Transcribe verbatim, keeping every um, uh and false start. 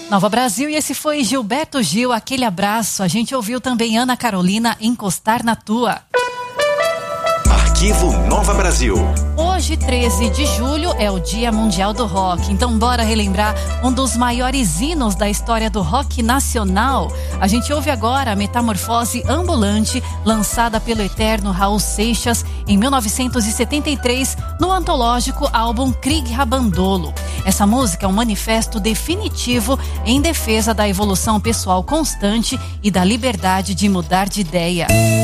Nova Brasil, e esse foi Gilberto Gil, Aquele Abraço. A gente ouviu também Ana Carolina, Encostar na Tua. Arquivo Nova Brasil. Hoje, treze de julho, é o Dia Mundial do Rock. Então bora relembrar um dos maiores hinos da história do rock nacional. A gente ouve agora a Metamorfose Ambulante, lançada pelo eterno Raul Seixas em mil novecentos e setenta e três, no antológico álbum Krieg Rabandolo. Essa música é um manifesto definitivo em defesa da evolução pessoal constante e da liberdade de mudar de ideia.